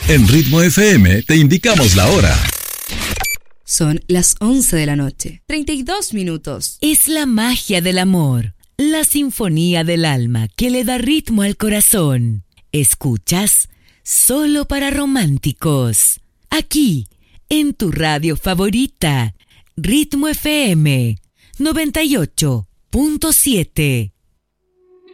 En Ritmo FM te indicamos la hora. Son las 11 de la noche, 32 minutos. Es la magia del amor, la sinfonía del alma que le da ritmo al corazón. Escuchas Solo para Románticos, aquí, en tu radio favorita, Ritmo FM 98.7.